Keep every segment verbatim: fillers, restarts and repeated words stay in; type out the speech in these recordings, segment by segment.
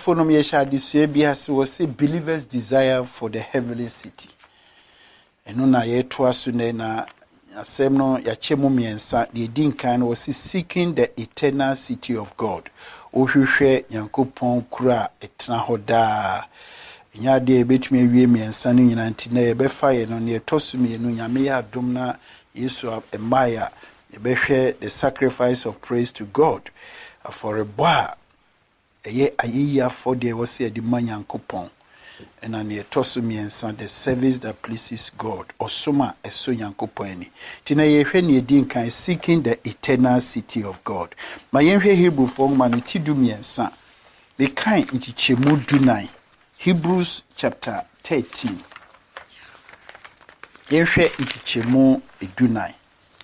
therefore no me shall dissuade bias was say believers desire for the heavenly city. Eno na ye to aso na asem no ya chemu miensa the din kan was seeking the eternal city of God. Ohwehwe Yankopon kura etna hoda. Nya de betumi awie miensa no nyina nti na ye befa ye no ne tosumi no nyame ya dom na Yesu emaya ye behwe the sacrifice of praise to God for a boy eye ayiya for the was say the man Yankopon. And an etosumiensa the service that pleases God or soma eso Yankoponi. Tina yehwe ni edin kan seeking the eternal city of God. Ma yehwe Hebrew for man ti dumiensa. The kind inti chemu dunai. Hebrews chapter thirteen. Yehwe inti chemu edunai.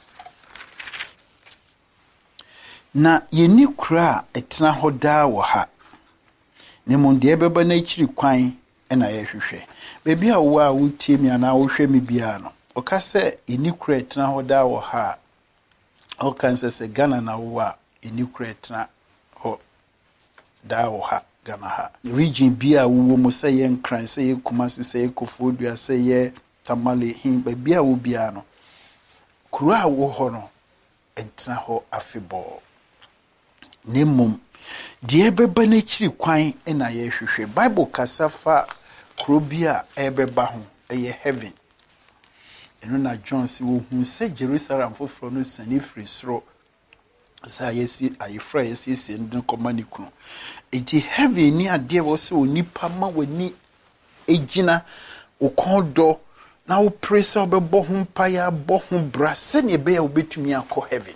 Na yeni kura etna hoda wo ha. Ne monde beba na chiri kwan ena yehwehwe bebi a wo a wutie mi ana wo hwe mi bia no o ka se inikura etna hoda wo ha o kan se se Ghana na wo a inikura etna ho da wo ha Ghana ha region bia wo mo se ye nkran se ye Kumasi se ye Kofodua se ye Tamale hin bebi a wo bia no kura wo ho no etna ho afebo nemum die beba na chiri kwan ena yehwehwe Bible kasafa krobia ebeba ho eye heaven eno na John si wo hu se Jerusalem foforo no sani free soro sa yesi ayefra yesi si ndin komani kunu eti heaven ni ade wo se onipa ma wani ejina ukondo na wo presa obebo ho mpaya bo ho bra se ne be ya obetumi akọ heaven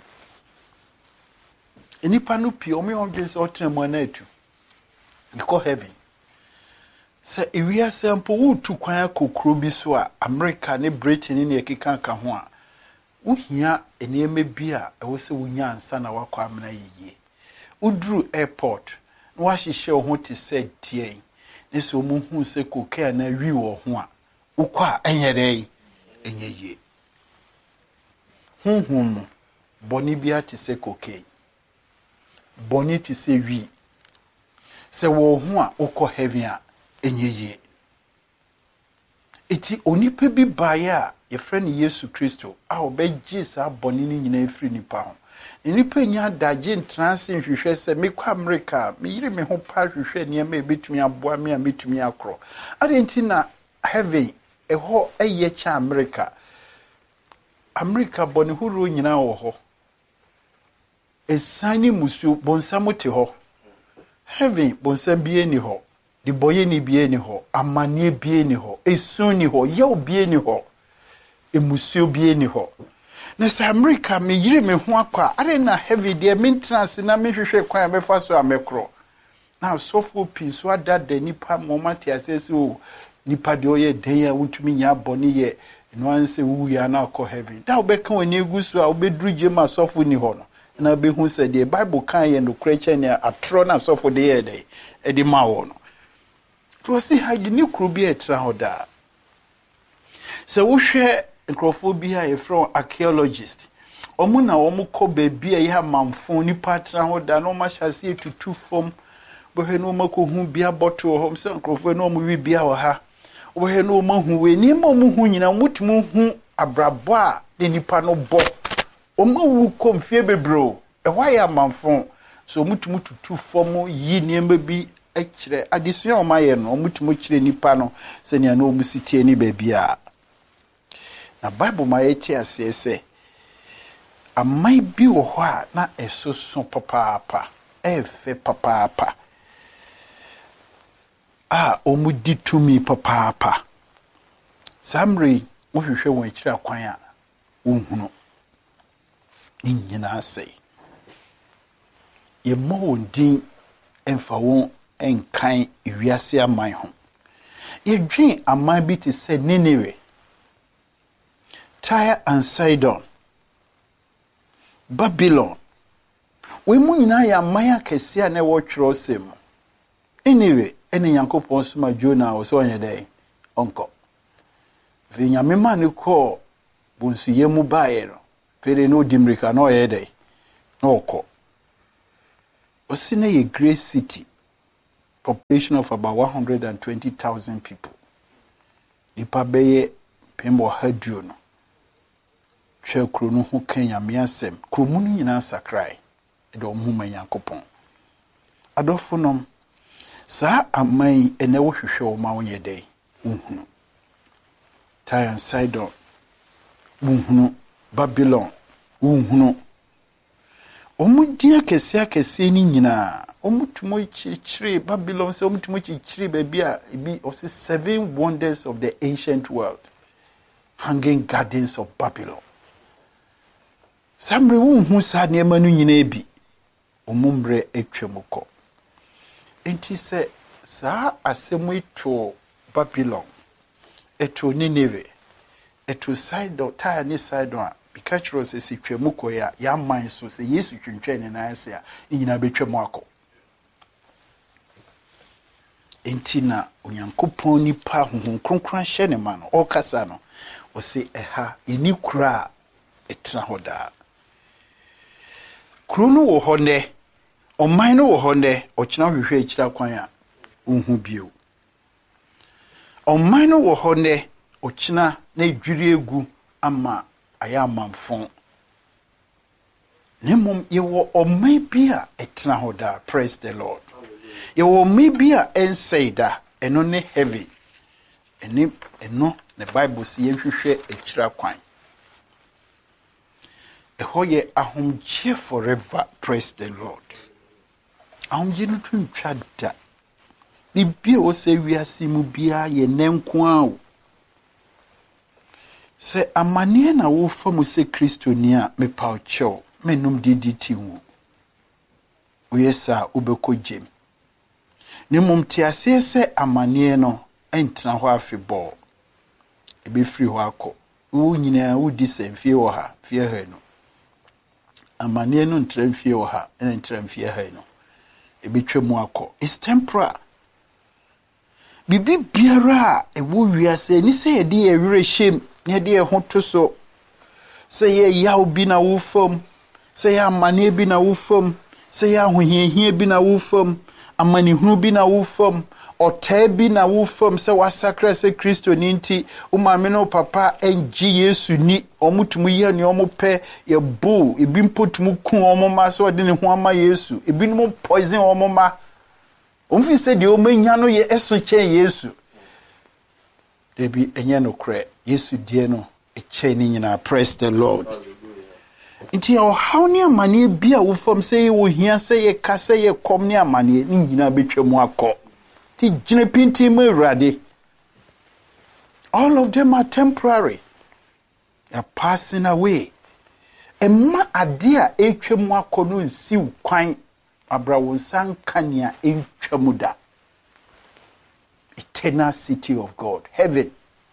enipa no pie omi odwen se otremu na atu ikọ heaven se ewia sempo wutu kwan akokro bi so a America ne Britain ne ekeka ka ho a uhia eneme bi a ewo se wunya ansa na wakọ amena yiye udru airport na wahihye ho te se tie ne so mu hu se kokaa na wi wo ho a ukọ a enyere enyeye hunhun boni bi a te se kokaa boni te se wi se wo ho a ukọ heaven a enyeye eti onipa bi bae a ye friend Yesu Kristo a obegye sa boni ni nyina efri nipa ho nipa nya daje ntranse hwehwe se mekwa America me yire me ho pa hwehwe ne ma ebetumi aboa me a metumi akro adenti na heaven eho eye cha America America boni huru nyina wo ho esani musu bonsam te ho heaven bonsam bie ni ho di boye ni bie ni ho amanie bie ni ho esun ni ho ye bie ni ho emusu bie ni ho na sa America me yire me ho akwa are na heavy de maintenance na me hwehwe kwan be fa so amekro na so for pin so adada nipa momati asese o nipa de oye den ya wutumi nya boni ye no anse wu ya na akọ heaven da obeka wani egusu a obedru jema so for ni ho no na be hu se de Bible kan ye no kreche ne atro na so for de ye de e di ma wo no to see how you ni kro bi etra hoda se wo hwe nkrofobia e from archaeologist omu na omu ko bebia ye amamfo ni patra hoda no ma hyase tutu fom bo he no mako hu bia bottle ho se nkrofo no omu wi bia wo ha bo he no omu hu we ni mo mu hu nyina mutumu hu abrabo a de nipa no bo omu wu komfie bebro e hwa ye amamfo so mutumu tutu fom yi niema bi ekire adesua omaye no mutumu kire nipa no se ne na omu sitie ni bebia na Bible ma yeti asese amai bi wo ho a na esoso papaapa efe papaapa a omudi tumi papaapa samri wo hwehwe won akira kwan a wonhunu nyina asai ye mo wondin emfa won enkan ewiase aman ho ye dwen aman bi te se Nineveh, Tyre and Sidon, Babylon. We mu nyina ya maya kese a na wo twero sem. Anyway, ene Yankopon soma Jonah wo so onye dai. Onko. Ve nyame ma ne ko bonsu ye mu bae no. Fere no dimrika no ye dai. No ko. Osi na ye great city. population of about one hundred twenty thousand people. Nipa beye pembo haduo no. Hwe kuro no ho Kenya miasem. Kuro mu nyina sakrai. Edo mu manyankopon. Adofo nom sa amai ene wo hwehwe wo ma wonye dai. Uhunu. Tyre and Sidon. Uhunu. Babylon. Uhunu. Omu dia kese akese ni nyina. Omu tumo chichire Babylon se omu tumo chichire baby a bi osi seven wonders of the ancient world. Hanging gardens of Babylon. Samre uhunu sa niema no nyina bi. Omu mbre etwemukọ. Enti se sa asemu eto Babylon. Eto Nineveh. Eto Sidon, Tyre ni Sidon a Bikachiro se si twemukọ ya ya man so se Yesu twentwe ne na ase a nyina betwemu akọ. Enti na Onyankopɔn nipa honhom kronkron hye ne ma no okasa no o se eha eni kura etra hoda. Kuro no wo hɔ ne ɔman no wo hɔ ne ɔkyena hwehwɛ akira kwan a unhu bio. Ɔman no wo hɔ ne ɔkyena na edwiri egu ama aya amanfon. Nemom yewo ɔman bi a etra hoda. Praise the Lord. Yewo ɔman bi a ensaida eno ne heavy. Eni eno the Bible si yehwehwɛ akira kwan. Eho ye ahomgye forever. Praise the Lord. Ahomgye no twintwa da. Bibi o se wiase mu bia ye nenko a o. Se amane na wo fa mu se Kristo ni a me pa ocho menum diditi wu. Oyesa ubeko jem. Ni mumti ase se amane no entra ho afebɔ. Ebe free ho akɔ. Wo nyina wo di semfie wo ha, fie ha no. Amane no ntra mfie wo ha, en ntra mfie ha no. Ebe twemu akɔ. It's temporal. Bibi biara e wo wiase ni se ye di e wire shem, ni de e ho to so. Se ye yaw bi na wo fam, se ye amane bi na wo fam, se ye ahohiahia bi na wo fam, amane hunu bi na wo fam, otai bi na wo fam se wasakra se Kristo ni nti, o maame no papa enji Yesu ni, omutumu ye ni omu pe ye bu, ebi mpotumu kun omu ma so de ne ho ama Yesu, ebi no poison omu ma. Umfi se di omenya no ye eso chen Yesu. Debi enye no kre Yesu die no e chen ni nyina. Praise the Lord. Nti o haw ni amane bia wo fam se ye wo hia se ye ka se ye kom ni amane ni nyina betwemu akọ. Ti gine pinti mu Awurade. All of them are temporary. They are passing away. Emma ade a etwemu akọ no nsi kwan abra wonsan kania entwamuda. Eternal city of God, heaven.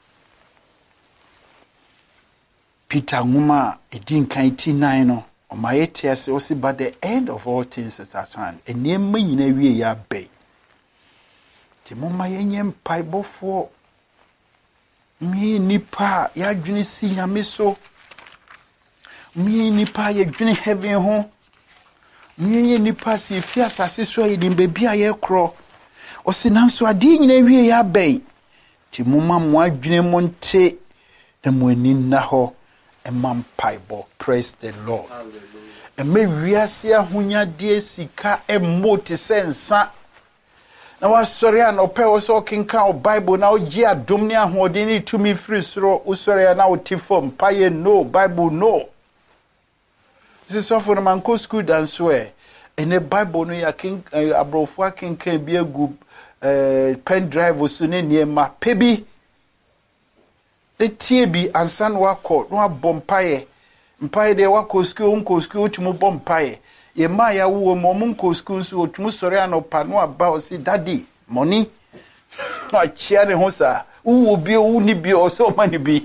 Peter nguma edin kan eighty-nine no omayete ase osi by the end of all things is at hand. Enema nyina wie ya be. Ti moma yenye mpaibofo mi nipa ya dwene si nyame so. Mi nipa ya dwene heaven ho. Miye nipa si fi asase so yi dim bebi aye kro o sinanso ade nyina wie ya bai ti mumma mo adwene mo nte na mo ani na ho emam paibo. Praise the Lord. Hallelujah. Eme wiase ahonya de sika emmo te sensa na wasori an ope wo so kinka o Bible na o gi adom ne ahode ni tumi free soro usori na o tifom paye no Bible no. This is for man go school and swear. In the Bible, no ya king abrofo king can be a good pen drive was soon near ma pebi. The T B and San Wako, no bompaye. Mpaye de wako school, uncle school to mo bompaye. Ye maya wo momunko school so to musoriano pano about see daddy money. My chair hosa. Who will be only be or so many be.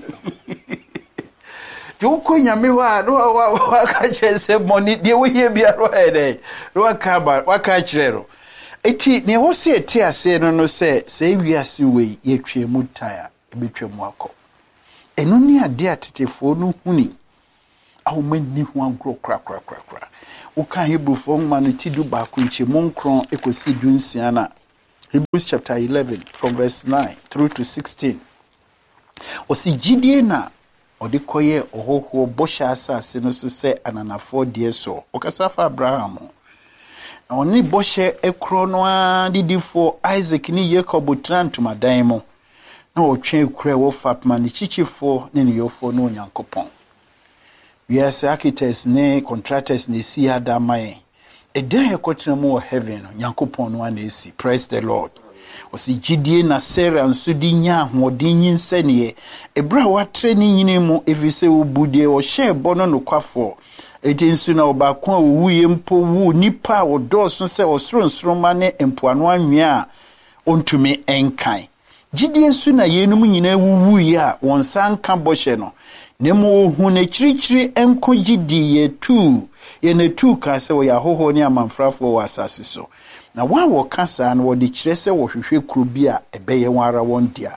You could yami wa no wa catch say money de we here be aro head no akaba wa catch rero eti ne ho se eti ase no no say say wiase we ye twemu tire e betwemu akọ eno ni ade atetefo no huni awo mani ho agro kra kra kra kra wo kan hebufo ma no tidu ba ko nche monkron ekosi dunsia na Hebrews chapter eleven, from verse nine through to sixteen. Osi jidie na odi koye ohoho bosha asase no so se ananafo die so. Okasa fa Abraham. Na oni boshe ekro no adidifo Isaac ni Jacob trantuma dan mo. Na otwe ekra wo fatma ni chichifo ne ne yofo no Onyankopɔn. We as architects ne contractors ne si adamaye. Edan ekotena mu wo heaven no Onyankopɔn no ana esi. Praise the Lord. Osi jidie na Sarah nso di nya hodin yinsane ebra watre ni nyine mu efise obudie o hye bono no kwafo eti nso na obakon a wuye mpo wu nipa wo doso se osronsroma ne empoano anwea ontumi enkan jidie nso na yenum nyina wuwu ya wonsa nka bohye no nemo hu na chirichiri enko jidie tu ye na tu ka se wo ya hoho ne amanfrafo wo asase so. Na wa wo kasa na wo de kire se wo hwehwe kuro bi a ebeye wara won dia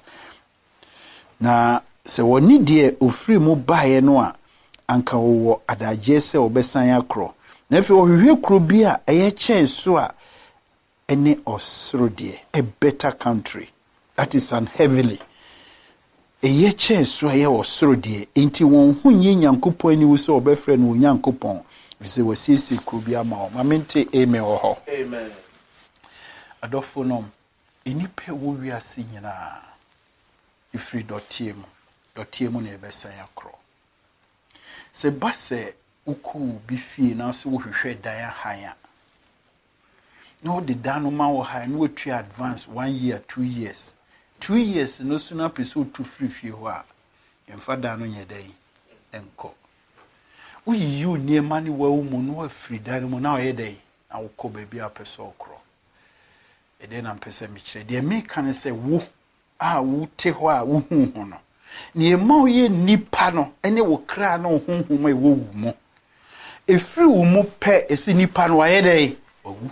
na se woni de ofiri mu baaye no a anka wo adaje se obesan akro na efi wo hwehwe kuro bi a eye chen so a ene osoro de a better country that is an heavenly eye chen so a ye osoro de enti won hunye Nyankopon ni wo se obefre no Nyankopon vise wo sisi kuro bi ama o mamente amen wo ho amen. Adofo nom enipe wo wiase nyina ifri dotie mu dotie mu na ebesan akro se base uku bi fie na so wo hwehwe dan hanya no de dan no ma wo ha no tu advance one year two years two years no so na peso tu free fie ho a emfa dan no nye dan enko wo yi u nie mani wa wo mu no afri dan mu na o ye dan na wo ko ba bi apeso okro eden am pese mi kire de me kan se wo a wo te ho a wo hu hu no ne ma wo ye nipa no ene wo kra no hu hu ma wo wu mo efri wo mu pe esi nipa no aye dai owu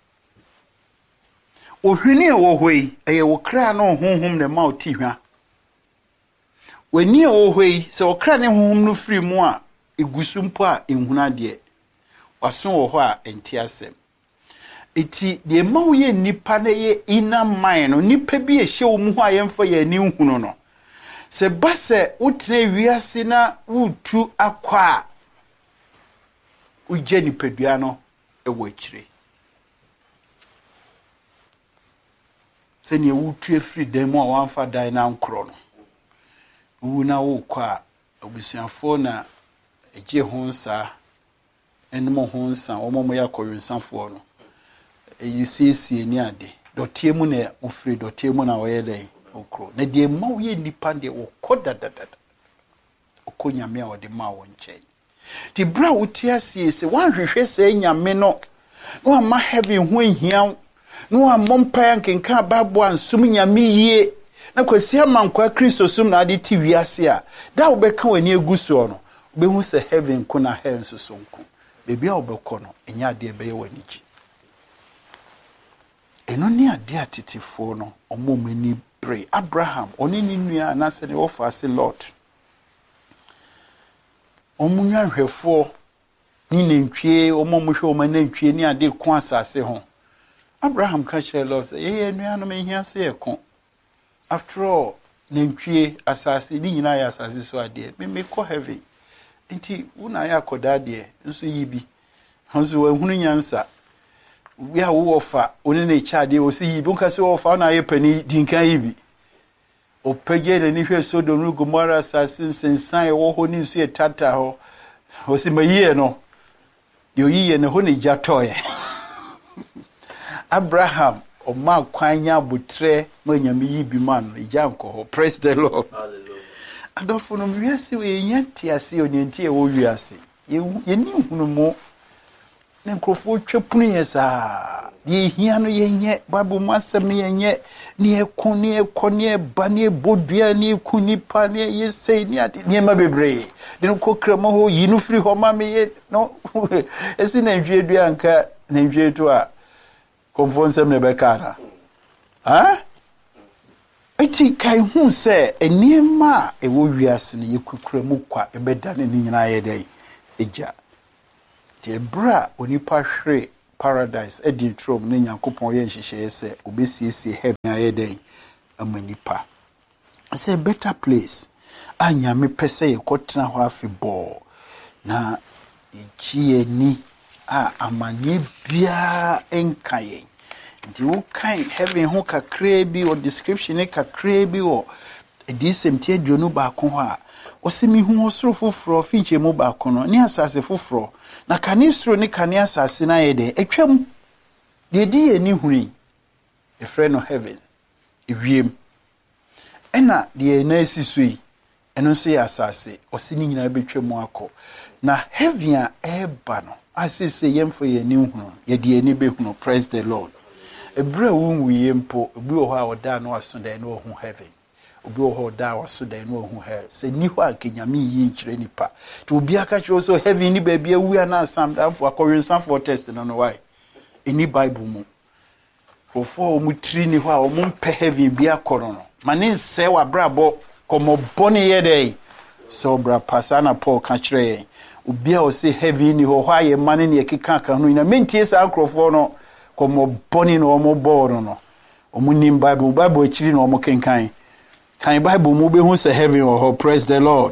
ohwini wo hoi eye wo kra no hu hu ne ma wo ti hwa wani wo hoi se wo kra ne hu hu no fri mu a egusumpo a enhuna de waso wo ho a enti asem iti de mawo ye nipa na ye ina mind no nipa bi ehye wo mu ho ayemfa ye ni hunu no se base utre wiase na wutu akwa uje nipadua no ewo akire se ne wutu efri dem a wanfa dan na nkro no wu na wo kwa obusuafo na eje ho nsa enmo ho nsa omomo yakoyensafo no eyisisi ni ade dotie mu na ofri dotie mu na oyele okro na de ma wo ye nipa de okoda dadada okonya me a ode ma wo nche ti bra wotie asie se wan hwehwe se nyame no no ama heaven ho hia no amompa yankenka babo ansum nyame yie na kwasi amankwa Kristo sum na ade ti wiase a da wo beka wani eguso no be hu se heaven ko na hell so sonku bebi a wo beko no enya de be ye wani ji eno ni ade atitifo no omomani pray Abraham oni ni nua na se ne ofa se Lord omunwa hwefo ni nantwie omomuhwe omanantwie ni ade ko asase ho Abraham ka kire Lord say ye nua no me hia se ekon after all nantwie asase ni nyina ya asase so ade me me ko heaven nti una ya koda de nso yibi hanso wa hunu nyansa we are wofa oni na chade o si yibi nka se wofa na ye pani dinkan yibi o pege de ni hwe Sodom no Gomora asase sensan e wo ho ni nso e tata ho o si mayiye no yo yiye ne ho ne jatoye Abraham o ma kwanya butre ma nyame yibi man ija nko ho. Praise the Lord. Hallelujah. Adofo no wiase we nyanti ase oni nti e wo wiase ye ni hunu mo ne nkrofo twepunu yesa ye hia no ye nye babu masem ye nye ni ekon ni ekon ni eba ni bodua ni ekunipa ni yesei ni ade ni ma bebre de no kokrama ho yinu firi ho ma me ye no esi na nhwie dua nka na nhwie to a konfonsem ne bekara ha eti kai hu se eniema e wo wiase ne yekukuramu kwa ebeda ne nyina ye dai eja te bra onipa hwere paradise edi trom ne Nyankopon ye nhihye se obesiesie heaven aye den amanipa. It's a better place. Anya me pese ye kotena ho afebɔ na ichie ni a amani bia enkaye. Nti wo kan heaven ho kakra bi or description kakra bi o edi semtie aduonu ba ko ho a osimi hu osoro foforo finche mu ba ko no ne asase foforo na kanisro ne kane asase na ye de atwam de di ye ni huni e frɛ no heaven ewiem ena de na esisui eno so ye asase osini nyina betwam akɔ na heaven a eba no asese yemfo ye ni hunu ye de ani behunu. Praise the Lord. Ebra wunwu yempo obi wo ha oda no aso dan no hu heaven obi wo ha oda waso dan no hu hell se ni ho akenyame yi nkyire nipa to obi aka kyerɛ so heaven ni ba bia wu ana sam dan for akɔrensan for test no no why any bible mu fofo mu tri ni ho a o mu mpe heaven bia kɔro no mane nse wa brabo komo boni ye dey so bra pasana Paul ka kyerɛ obi a o se heaven ni ho ho aye mane ne ekeka ka no ina mentie sa akrofo no komo boni no omo boro no omo nim bible bible akiri no omo kenkan kan bible mu be hu se heaven or ho. Praise the Lord.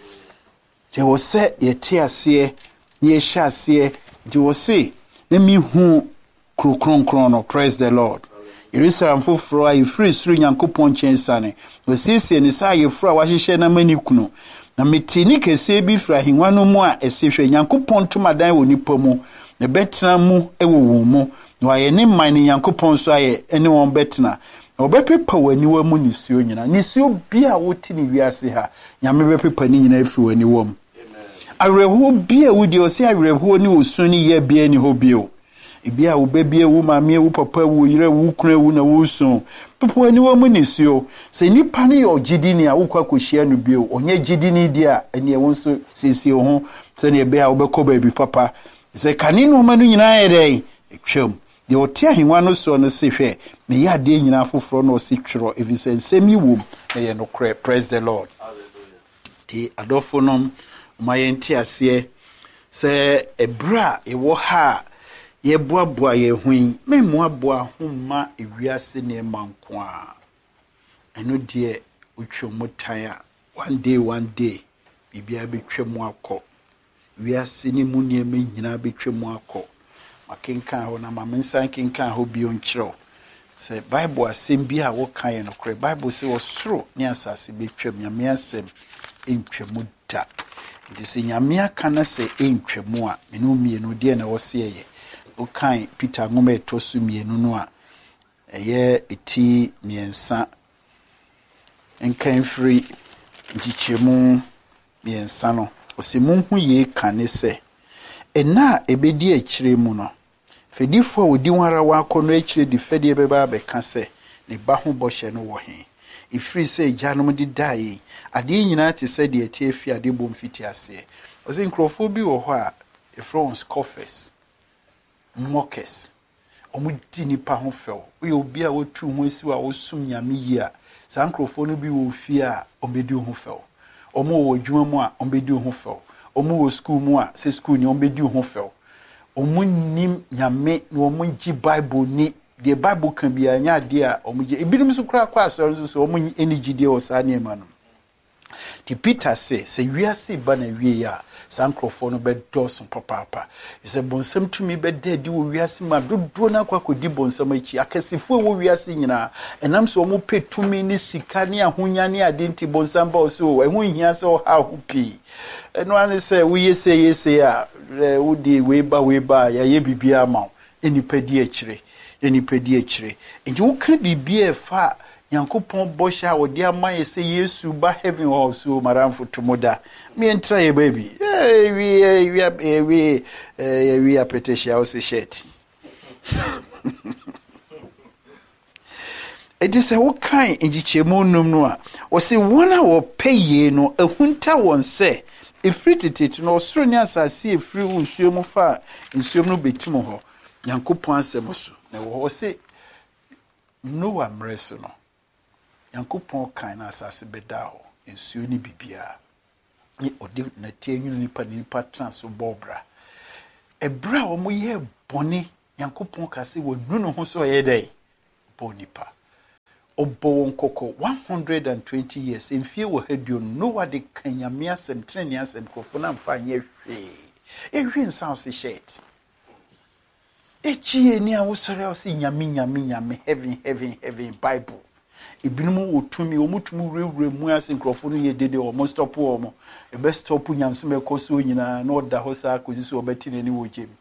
Je wo se ye ti ase ye hya ase je wo se na mi hu krokronkron no. Praise the Lord. Yerusalem foforo ayi free suru Nyankopon chensane wo siesie ni sa ye furu a wahyehyɛ na mani kuno na metini kese bi fra hinwa no mu a esehwe Nyankopon tomadan wo nipa mu na betena mu ewo wo mu no aye ne man ne Nyankopon so aye ene won betena na obepepa wani wa mu nisuo nyina nisuo bia woti ne wiase ha nyame bepepa ni nyina afi wani wom awerɛhoɔ bia wodi o se awerɛhoɔ ni osu ni ye bia ni ho bio ebia wo bebia wo maame wo papa wo yire wo kura wo na wo so pepa wani wa mu nisuo se nipa ne yo gidi ni a wo kwa kohia no bio onye gidi ni dia ene wo so sisi ho se ne bia wo bekɔ ba bi papa se kanino manu nyina ye dai etwam de otia hinwa no so no se hwe me ya de nyina foforo no se twero evise nsemi wom na ye no kre. Praise the Lord. Hallelujah. Ti adofo no mayenti ase se ebra ewo ha ye boaboa ye hwin me moaboa homma ewiase ne manko a eno de otwom tan a one day one day bibia betwam akɔ wiase ni mu ne me nyina betwam akɔ makenkan ho na mamensan kenkan ho bi onkyerɛw se bible asɛm bi a wo kan no kore bible se osoro ne asase betwam nyame asɛm entwamu da de se nyame aka na se entwamu a menu mienu de na wo se ye wo kan Peter ngoma etosu mienu no a eye eti miensa enkan free nchichemu miensa no osimunhu ye kane se ena ebedi akire mu no fedifo odi wara wa kono akire di fedie beba beka se ne ba ho bɔhye no wo he ifiri se gyanom di dai ade nyina te se de ati afi ade bom fiti ase osi nkrofo bi wo ho a e France coffers mockers omu di nipa ho few we obi a wotu ho esi wa wosum nyame yi a sa nkrofo no bi wo fi a obedi ho few omo wo dwuma mu a obedi ho few omo wo school mu a se school ni obedi ho few omo nim nyame no omo gi bible ni the bible kan bia nya de a omo gi ebinum so kura kwa so so omo energy de o sa ne ma no ti Peter say se wiase ba na wie ya sankrofo no be dosun papa se bonsam tumi be dedi wo wiase ma dodo na kwa kodi bonsam achi akasifo wo wiase nyina enam so omo petumi ni sika ni ahonya ni adenti bonsam ba so ehun hia se o ha hopi eno ane se wo yese yese a wo di we ba we ba ya ye bibia ma enipadi akire enipadi akire enti wo ka bibia fa Yankopon bosha wodi amaye se Yesu ba heaven or so maramfo tomoda me entra ye baby eh we we we we we apetesha o se shirt it is a what kind enjichemu num no a o se wona wo peye no ehunta won se efrititi no osoro ni asase efri unsuo mu fa nsuo no betimo ho Yankopon asem so na wo se no amreso no Yankopon kan na asase beda ho ensuo ni bibia ni odi na tie nyu nipa nipa trans bobra ebra omo ye bone Nyankopɔn ka sɛ wɔnu no ho so ɔyɛ dɛn bɔ nipa ɔbɔ wɔn kɔkɔ one hundred twenty years mfie wɔ ha duo no Noah de ka Nyame asɛm tenene asɛm nkurɔfoɔ no amfa nyɛ hwee ɛhwe nsa wo se hyɛt ɛkyie ni a wosɔre a wo se nyame nyame nyame heaven heaven heaven Bible ebinom wɔ tumi wɔn tumi wurawura mu ase nkurɔfoɔ no yɛ dede wɔn stop wɔn ɛbɛ stop nyamsom ɛkɔ so nyinaa na ɔda hɔ saa akɔsi so ɔbɛti n'ani wɔ gyem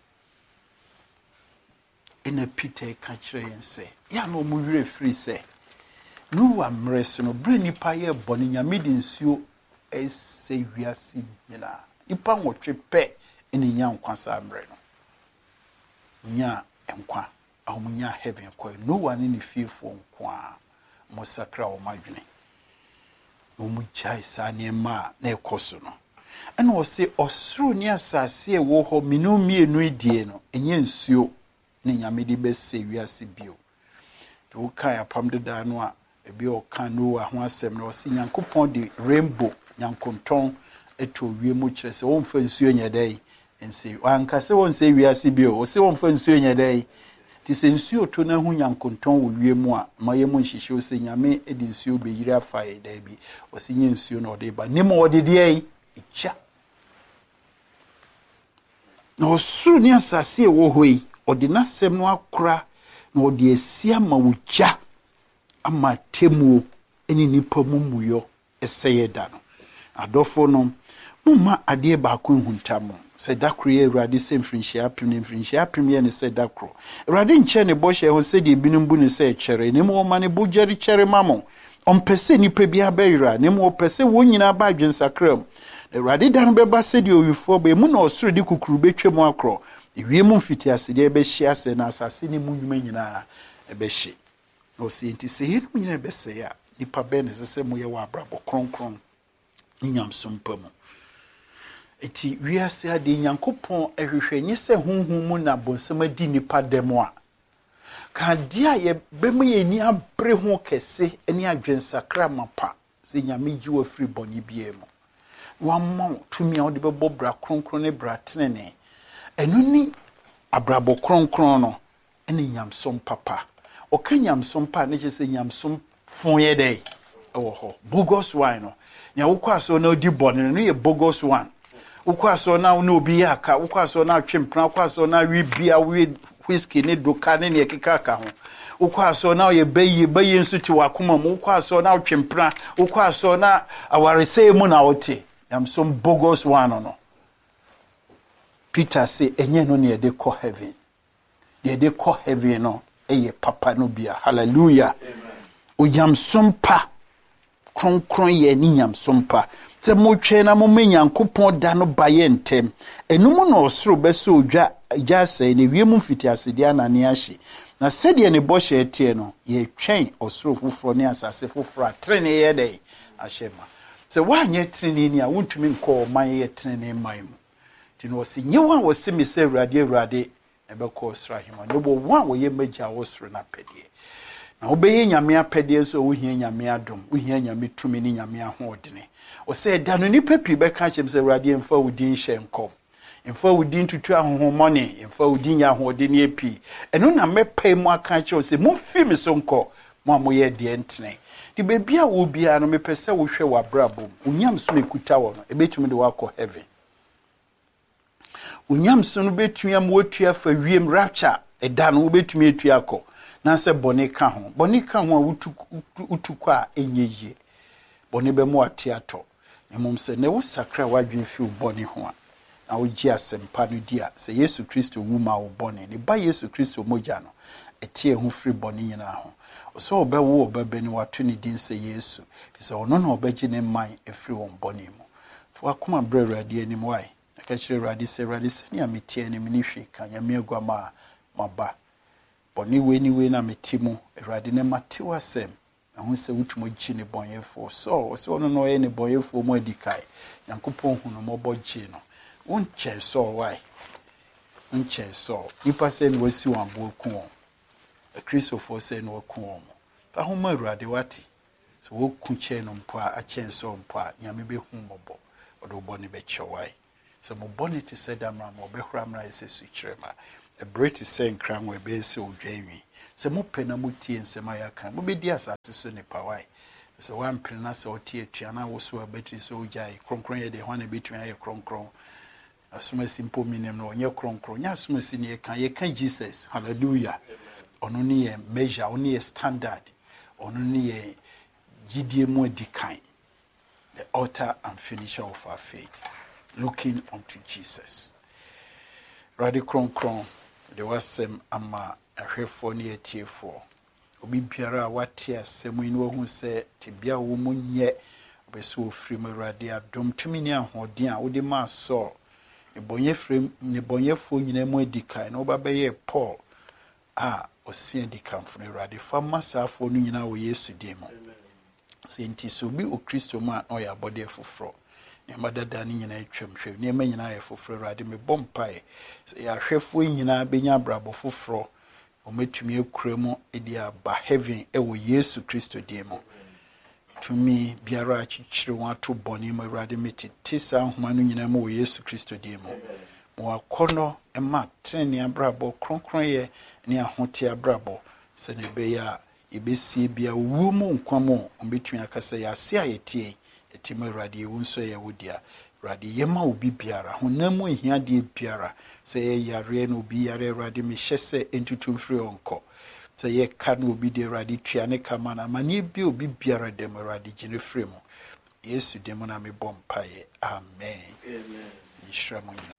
ɛna Peter ka kyerɛ yɛn sɛ yɛ na wɔn werɛ firi sɛ Noah mmerɛ so no bere nipa yɛ bɔne nyame de nsuo ɛsɛ wiase nyinaa nipa nwɔtwe pɛ ɛna nya nkwa saa mmerɛ no nya nkwa ahom nya heaven kɔ Noah ne ne fiefoɔ nkwa mo sakra o madwene mo mu chai sa nneɛma a na ɛkɔ so no ɛna ɔse ɔsoro ne asase a ɛwɔ hɔ minu mienu edie no ɛnyɛ nsuo ne nyame de bɛsɛ wiase bio to wokan apam deda no a ebi ɔka Noah ho asɛm na ɔse Nyankopɔn de rainbow nyankontɔn ɛto wie mu kyerɛ sɛ wɔmfa nsuo nyɛ dɛn nse wankase wɔnsɛ wiase bio ɔse wɔmfa nsuo nyɛ dɛn ti sɛ nsuo to na hu nyankontɔn wɔ wie mu a ma yɛ mu nhyehyɛ o sɛ nyame edi nsuo be yiri afa yɛ da bi o sɛ nye nsuo na ɔde ba ne ma ɔde de yi echa na ɔsoro ne asase wɔ hɔ yi ɔde n'asɛm no akora na ɔde asi ama wo gya ama temuo ɛne nipa mu muyɔ ɛsɛ yɛ da no adɔfo no mo ma adeɛ baako nhunta mo sɛ dakro yɛ Awurade sɛ mfrinhyia apem ne mfrinhyia apem yɛ ne sɛ dakro Awurade nkyɛ ne bɔhyɛ ho sɛ de binom bu ne sɛ kyɛre ne mo ma ne bo gyeri kyɛre ma mo ɔmpɛ sɛ nipa bi abɛyera ne mo ɔpɛ sɛ wɔn nyinaa ba adwensakram Awurade da no bɛba sɛ de owifoɔ ba mu na ɔsoro de kukuru betwa mu akorɔ ewie mu mfitiase de bɛhyia sɛ na asase ne mu nnwuma nyinaa ɛbɛhye na ɔsɛ nti sɛ yɛn mu nyinaa bɛsɛ a nipa bɛ ne sɛ mo yɛ wɔ abrabɔ kronkron ne nyamsom pa mu eti wiase ade Nyankopɔn ehwehwɛ nye sɛ honhom mu na bonsam adi nipa dem a ka de a ye bɛma yɛ ni abre ho kɛse ani adwensakra mapa sɛ nyame gi wa firi bɔne bia mu wamma tumi a wode bɛbɔ bra kronkron ne bra tenene ɛno ni abrabɔ kronkron no ɛne nyamsom papa ɔka nyamsom pa ne kyɛ sɛ nyamsom fon yɛ dɛ ɛwɔ hɔ bogus wine no nya wokɔ aso na odi bɔne no yɛ bogus one ukwaso na no obi aka ukwaso na twempra ukwaso na wi bia wi whisky ne doka ne ne keka ka ho ukwaso na ye bayi bayi nso ti wakoma mu ukwaso na twempra ukwaso na awarese mu na wote am some bogus one no Peter say enye no ne de kɔ heaven de de kɔ heaven no eye papa no bia hallelujah o yam sompa kronkron ye ni nyam sompa se mo twe na mo Nyankopɔn da no baye ntem enum no osoro beso odwa gya sɛ ne wiem mfitiase de anane ahye na sɛde ne bɔhyɛ tie no ye twɛn osoro foforo ne asase foforo atrene ye dɛ ahyema sɛ wanyɛ trene ni a wontumi nkɔ man ye trene man mu ti no se nyewa wo se me sɛ Awurade Awurade ebɛkɔ osoro ahema no bo wo a wo ye magya wo osoro na pɛdeɛ na obeye nyame apɛdeɛ so wo hia nyame adom wo hia nyame tumi ne nyame ahoɔdene o se da no nipa pi bɛka kyem sɛ Awurade mfa wo din hyɛ nkɔm mfa wo din tutu ahohomɔne mfa wo din ya ahoɔdene api ɛno na mɛpɛ mu aka kyerɛ sɛ mo fi me so nkɔ mo a mo yɛ deɛ ntene de bebia wo bia no mepɛ sɛ wo hwɛ w'abrabom unyam so mekuta wo no ebetumi de wakɔ heaven unyam so no betumi am wotua fa wiem rapture ɛda no wo betumi atua akɔ na sɛ bɔne ka ho bɔne ka ho a wotu wotu kɔ a enye yie bɔne bɛ mu ate atɔ nemom sɛ ne wo sakra wadwen fi wo bɔne ho a na wo gye asɛmpa no di a sɛ Yesu Kristo wu ma wo bɔne ne ba Yesu Kristo mogya no ɛte ho firi bɔne nyinaa ho so ɔbɛwo ɔbɛbɛ ne wato ne din sɛ Yesu sɛ ɔno na ɔbɛgye ne man efiri wɔn bɔne mu fo akoma brɛ Awurade anim wae na ka kyerɛ Awurade sɛ Awurade sɛ ne ametie ne mini hwe ka nyame aguama maba bɔne we ni we na meti mu Awurade ne mate wasɛm na ho sɛ wutumo gye ne bɔnyefo so sɛ ɔno no ɔyɛ ne bɔnyefo mu adikai Nyankopɔn hu no mɔbɔ gye no wonkyɛ so why wonkyɛ so nipa sɛ ne wasi wɔn abo ku wɔn akristofo sɛ ne waku wɔn fa ho ma Awurade wate so woku kyɛ no mpo a akyɛn so mpo a nyame bɛhu mɔbɔ ɔde bɔ ne bɛkyɛ why sɛ mo bɔ ne te sɛ damra ma ɔbɛhora mra yɛ sɛ sukyerɛ ma a British saying cram we be so Jamie. So mo pena mo tie nsɛm a yɛaka mo bɛdi asase so ne pawai so one pena sɛ ɔtie tuana wo so a bɛtiri so gyae kronkron yɛ de ho na bɛtumi ayɛ kronkron asomasi mpo minim no ɔnyɛ kronkron nyɛ asomasi ne yɛka yɛka Jesus hallelujah ɔno ne yɛ measure ɔno ne yɛ standard ɔno ne yɛ gyidie mu adi kan the author and finisher of our faith looking unto Jesus radi kronkron de wasɛm ama ahwɛfoɔ ne atiefoɔ obi biara a wate asɛm yi no wahu sɛ tebea wo mu nyɛ bɛsɛ ofiri mu Awurade adom tumi ne ahoɔden a wode maa Saul ne bɔnyɛ frem ne bɔnyɛfoɔ nyinaa mu adi kan na wobɛbɛyɛ Paul a ɔsia di kamfo no Awurade fa ma saafoɔ no nyinaa wɔ Yesu din mu sɛ nti so bi o Kristo mu a na ɔyɛ abɔde foforɔ nneɛma dada no nyinaa atwam hwɛ nneɛma nyinaa yɛ foforɔ Awurade mebɔ mpae sɛ yɛahwɛfoɔ nyinaa bɛnya abrabɔ foforɔ ometumi akura mu edi aba heaven ɛwɔ Yesu Kristo din mu tumi biara akyikyire wɔn ato bɔne mu Awurade metete saa nhoma no nyinaa mu wɔ Yesu Kristo din mu mo akɔnɔ ɛma tene abrabɔ kronkronyɛ ne ahote abrabɔ sɛ ne bɛyɛ a yɛbɛsie bia wu mu nkwa mu ombetumi akasa yɛ ase a yɛtie ɛtim Awurade ewu nso yɛ wo dia Awurade yɛma obi biara honam mu hiadeɛ biara sɛ yɛ yare no obi yare Awurade mehyɛ sɛ entutum firi onko sɛ yɛ ka no obi de Awurade tua ne kama na mane bi obi biara dem Awurade gyene firi mu Yesu dem na mebɔ mpaeɛ amen amen.